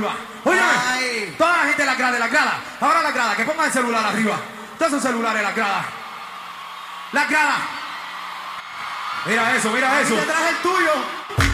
arriba. Óyeme, toda la gente en la grada, ahora la grada, que pongan el celular arriba. Todos sus celulares en la grada. La grada. Mira eso, mira eso. Te traje el tuyo.